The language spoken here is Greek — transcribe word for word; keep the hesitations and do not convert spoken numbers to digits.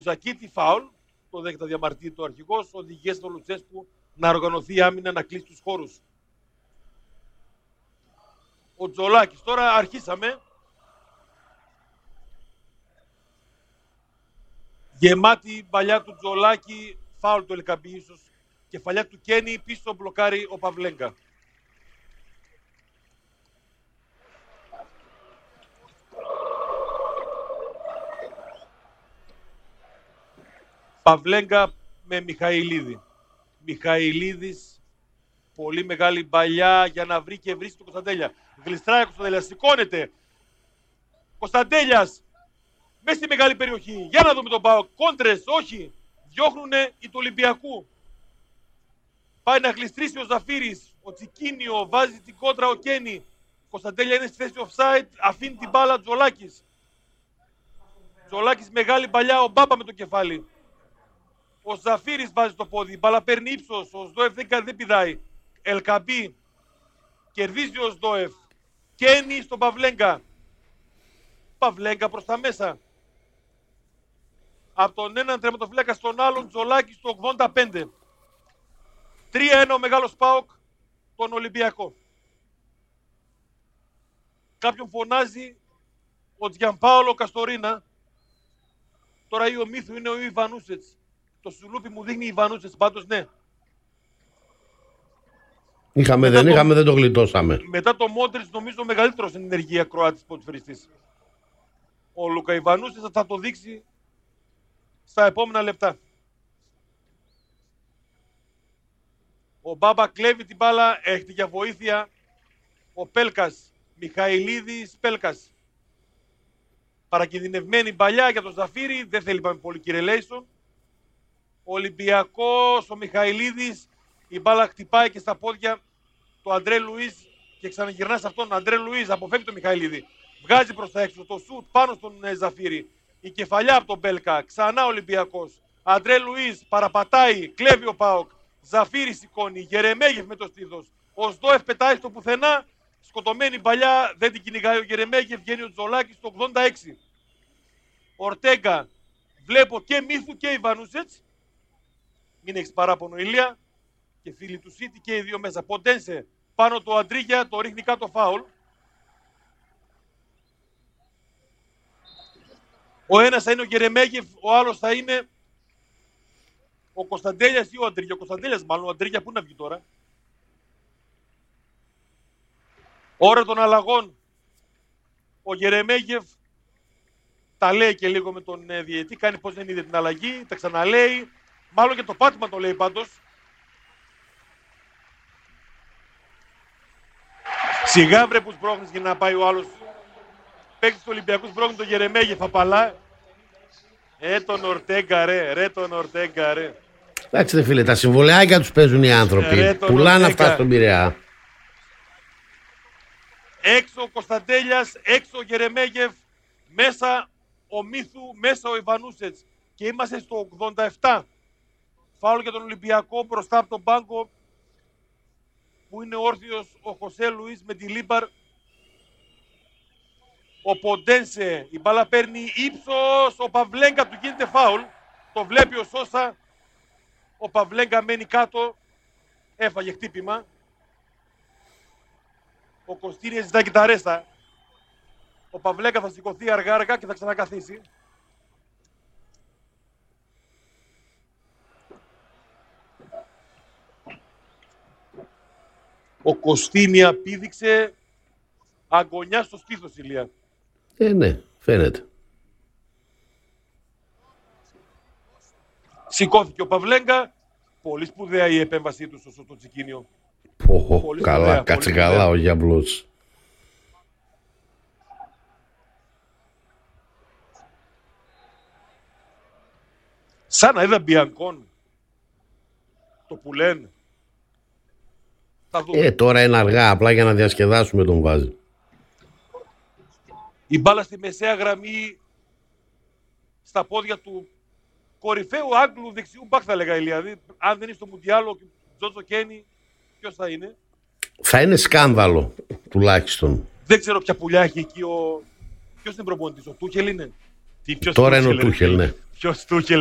Ζακίτη φάουλ, το δέχεται διαμαρτύρητο ο αρχηγός, οδηγίες στο Λουτσέσκου να οργανωθεί η άμυνα, να κλείσει τους χώρους. Ο Τζολάκης, τώρα αρχίσαμε. Γεμάτη παλιά του Τζολάκη, φάουλ του Ελκαμπή ίσως. Κεφαλιά του Κένι, πίσω μπλοκάρει ο Παυλέγκα. Παυλέγκα με Μιχαηλίδη. Μιχαηλίδης, πολύ μεγάλη μπαλιά για να βρει και βρίσκει τον Κωνσταντέλια. Γλιστράει ο Κωνσταντέλιας, σηκώνεται. Κωνσταντέλιας, μέσα στη μεγάλη περιοχή. Για να δούμε τον ΠΑΟΚ. Κόντρες, όχι. Διώχνουνε οι του Ολυμπιακού. Πάει να γλιστρήσει ο Ζαφύρης. Ο Τσικίνιο βάζει την κόντρα ο Κένι. Κωνσταντέλια είναι στη θέση offside. Αφήνει την μπάλα Τζολάκης. Τζολάκης μεγάλη μπαλιά. Ο Μπάμπα με το κεφάλι. Ο Ζαφύρης βάζει το πόδι. Η μπάλα παίρνει ύψος. Ο Σδόεφ δεν, δεν πηδάει. Ελκαμπή. Κερδίζει ο Σδόεφ. Κένι στον Παυλέγκα. Παυλέγκα προς τα μέσα. Από τον έναν τερματοφύλακα στον άλλον, Τζολάκη στο ογδόντα πέντε. τρία ένα ο μεγάλος ΠΑΟΚ τον Ολυμπιακό. Κάποιον φωνάζει ο Τζιαμπάολο Καστορίνα. Τώρα ή ο Μύθου είναι ο Ιβανούσετς. Το σουλούπι μου δείχνει Ιβανούσετς, πάντως ναι. Είχαμε, μετά δεν το, είχαμε, δεν το γλιτώσαμε. Μετά το Μόντριτς νομίζω μεγαλύτερος στην ενεργεία Κροάτης ποδοσφαιριστής. Ο Λούκα Ιβανούσετς θα το δείξει στα επόμενα λεπτά. Ο Μπάμπα κλέβει την μπάλα, έχει για βοήθεια ο Πέλκας. Μιχαηλίδης Πέλκας. Παρακινδυνευμένη μπαλιά για τον Ζαφύρη, δεν θέλει πάμε πολύ κύριε Λέισον. Ο Ολυμπιακός, ο Μιχαηλίδης, η μπάλα χτυπάει και στα πόδια του Αντρέ Λουίς και ξαναγυρνά σε αυτόν. Αντρέ Λουίς αποφεύγει τον Μιχαηλίδη. Βγάζει προς τα έξω το σουτ πάνω στον ε, Ζαφύρη. Η κεφαλιά από τον Μπέλκα. Ξανά ο Ολυμπιακός. Αντρέ Λουίς παραπατάει. Κλέβει ο ΠΑΟΚ. Ζαφύρη σηκώνει. Γερεμέγεφ με το στήθος. Ο Σδόεφ πετάει στο πουθενά. Σκοτωμένη παλιά. Δεν την κυνηγάει ο Γερεμέγεφ. Βγαίνει ο Τζολάκης στο ογδόντα έξι. Ορτέγκα. Βλέπω και Μύθου και Ιβανούσετς. Μην έχεις παράπονο Ηλία. Και φίλοι του Σίτι και οι δύο μέσα. Ποντένσε πάνω το Αντρίγια. Το ρίχνει κάτω φάουλ. Ο ένας θα είναι ο Γερεμέγεφ, ο άλλος θα είναι ο Κωνσταντέλιας ή ο Αντρίγια. Ο Κωνσταντέλιας μάλλον, ο Αντρίγια πού να βγει τώρα. Ώρα των αλλαγών. Ο Γερεμέγεφ τα λέει και λίγο με τον ε, διαιτή, κάνει πως δεν είδε την αλλαγή, τα ξαναλέει. Μάλλον και το πάτημα το λέει πάντως. Σιγά βρε που σπρώχνεις για να πάει ο άλλος. Παίκτης του Ολυμπιακού σπρώχνει τον Γερεμέγεφ απαλά. Ε, τον Ορτέγκα ρε, ρε τον Ορτέγκα ρε. Εντάξει ρε φίλε, τα συμβολαιάκια τους παίζουν οι άνθρωποι. Ρε, πουλάνε αυτά στον Πειραιά. Έξω ο Κωνσταντέλιας, έξω ο Γερεμέγεφ, μέσα ο Μύθου, μέσα ο Ιβανούσετς. Και είμαστε στο ογδόντα επτά. Φάουλ για τον Ολυμπιακό μπροστά από τον πάγκο που είναι όρθιος ο Χωσέ Λουίς με τη Λίμπαρ. Ο Ποντένσε, η μπάλα παίρνει ύψος, ο Παυλέγκα του γίνεται φάουλ. Το βλέπει ο Σόσα. Ο Παυλέγκα μένει κάτω. Έφαγε χτύπημα. Ο Κωστήρια ζητάει και τα ρέστα. Ο Παυλέγκα θα σηκωθεί αργά αργά και θα ξανακαθίσει. Ο Κωστίνια πήδηξε αγωνιά στο στήθος, Ηλία. Ε, ναι, φαίνεται. Σηκώθηκε ο Παυλέγκα. Πολύ σπουδαία η επέμβασή του στο, στο Τσικίνιο. Πω, καλά, σπουδαία, κάτσε καλά ο Γιαμπλός. Σαν να είδα Μπιανκόν. Το που λένε. Ε, τώρα είναι αργά, απλά για να διασκεδάσουμε τον βάζει. Η μπάλα στη μεσαία γραμμή στα πόδια του κορυφαίου Άγγλου δεξιού μπακ θα λέγα, δηλαδή. Αν δεν είναι στο Μουντιάλο, Τζότζο Κένι, ποιος θα είναι? Θα είναι σκάνδαλο, τουλάχιστον. Δεν ξέρω ποια πουλιά έχει εκεί ο... Ποιος είναι προπονητής, ο Τούχελ είναι? Τι, τώρα είναι ο Τούχελ, ναι. Ποιος Τούχελ?